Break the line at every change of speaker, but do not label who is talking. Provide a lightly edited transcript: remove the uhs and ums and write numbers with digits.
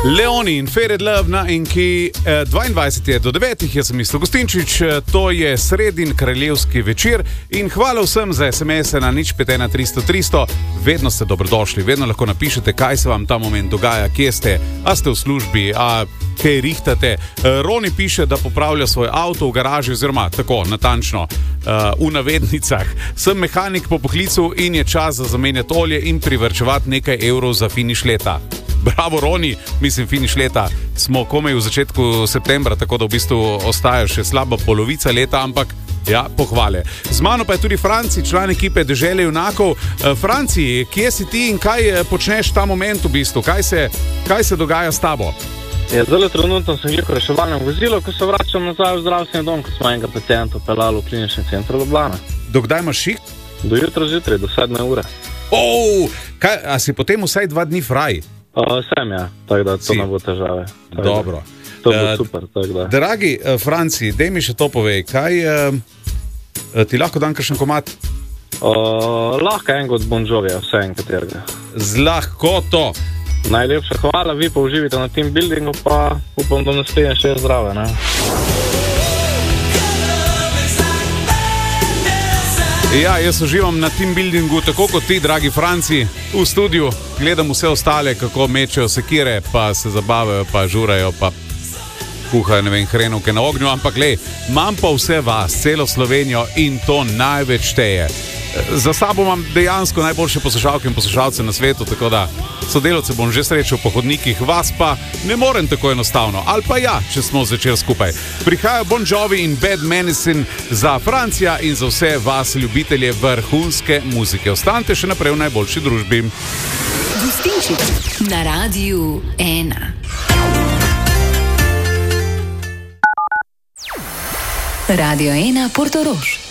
Leoni in Faded Love na Enki, 22 je do 9, jaz sem Mislav Gostinčič, to je sredin kraljevski večer in hvala vsem za SMS-e na 051 300 300, vedno ste dobrodošli, vedno lahko napišete, kaj se vam ta moment dogaja, kje ste, a ste v službi, a kaj rihtate. Roni piše, da popravlja svoj avto v garaži, oziroma tako natančno, v navednicah. Sem mehanik po poklicu in je čas za zamenjati olje in privrčevati nekaj evrov za finiš leta. Bravo, Roni, mislim, finiš leta smo komaj v začetku septembra, tako da v bistvu ostaja še slaba polovica leta, ampak ja, pohvale. Z mano pa je tudi Franci, član ekipe Dežele junakov. Franci, kje si ti in kaj počneš ta moment v bistvu? Kaj se dogaja s tabo?
Ja, zelo trenutno sem že v reševalnem vozilu, ko se vračam nazaj v zdravstveni dom, ko smo enega pacienta peljali v klinični center Ljubljana.
Do kdaj imaš šiht?
Do jutra zjutraj, do 7 ure.
A si potem vsaj 2 dni fraj?
Sem ja, tako da to ne bo težave.
Dobro.
To bo super, tako da.
Dragi Franci, dej mi še to povej, kaj ti lahko dam kakšen komad?
Lahko enega od Bon Jovija, vse en katerega.
Z lahkoto.
Najlepša hvala, vi pa uživite na team buildingu, pa upam, da naslednje še je zdrave, ne?
Ja, jaz uživam na team buildingu, tako kot ti, dragi Franci, v studiu. Gledam vse ostale, kako mečejo sekire, pa se zabavajo, pa žurajo, pa kuhajo, ne vem, hrenovke na ognju, ampak glej, imam pa vse vas, celo Slovenijo in to največ šteje. Za sabo imam dejansko najboljše poslušalke in poslušalce na svetu, tako da sodelavce bom že srečal po hodnikih, vas pa ne morem tako enostavno. Ali pa ja, če smo zvečer skupaj. Prihajajo Bon Jovi in Bad Medicine za Francija in za vse vas ljubitelje vrhunske muzike. Ostanite še naprej v najboljši družbi.
Gostinčič na Radiu 1. Radio 1 Portorož.